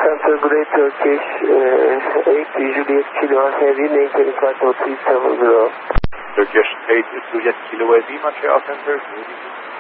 Center Great Turkish 8 Juliet Kilo Heavy, maintaining flight level 370. Turkish 8 Juliet Kilo Heavy, Montreal Center.